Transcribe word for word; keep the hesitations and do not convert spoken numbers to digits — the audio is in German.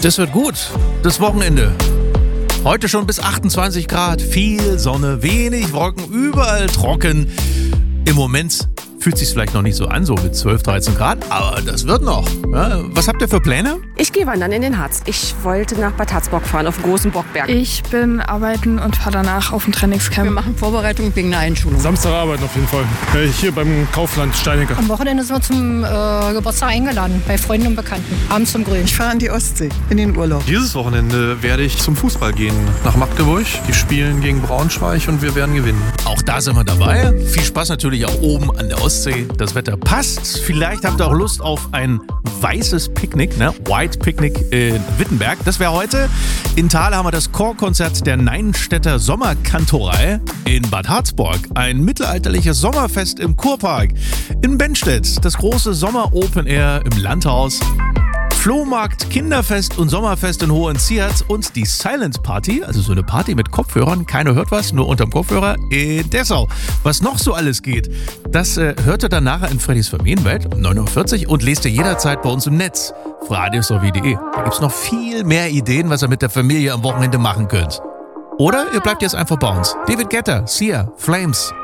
Das wird gut. Das Wochenende. Heute schon bis achtundzwanzig Grad. Viel Sonne, wenig Wolken, überall trocken. Im Moment fühlt sich vielleicht noch nicht so an, so mit zwölf, dreizehn Grad, aber das wird noch. Ja, was habt ihr für Pläne? Ich gehe wandern in den Harz. Ich wollte nach Bad Harzburg fahren, auf den großen Bockberg. Ich bin arbeiten und fahre danach auf ein Trainingscamp. Wir machen Vorbereitung wegen einer Einschulung. Samstag arbeiten auf jeden Fall. Äh, hier beim Kaufland Steinecker. Am Wochenende sind wir zum äh, Geburtstag eingeladen, bei Freunden und Bekannten. Abends zum Grün. Ich fahre an die Ostsee, in den Urlaub. Dieses Wochenende werde ich zum Fußball gehen, nach Magdeburg. Die spielen gegen Braunschweig und wir werden gewinnen. Auch da sind wir dabei. Viel Spaß natürlich auch oben an der Ostsee. Das Wetter passt. Vielleicht habt ihr auch Lust auf ein weißes Picknick, ne? White Picnic in Wittenberg. Das wäre heute. In Thale haben wir das Chorkonzert der Neinstädter Sommerkantorei. In Bad Harzburg ein mittelalterliches Sommerfest im Kurpark. In Bennstedt das große Sommer-Open Air im Landhaus. Flohmarkt, Kinderfest und Sommerfest in Hohenziert und die Silent Party, also so eine Party mit Kopfhörern, keiner hört was, nur unterm Kopfhörer, in Dessau. Was noch so alles geht, das äh, hört ihr dann nachher in Freddys Familienwelt um neun Uhr vierzig und lest ihr jederzeit bei uns im Netz, radiosrv punkt de. Da gibt's noch viel mehr Ideen, was ihr mit der Familie am Wochenende machen könnt. Oder ihr bleibt jetzt einfach bei uns. David Guetta, Sia, Flames.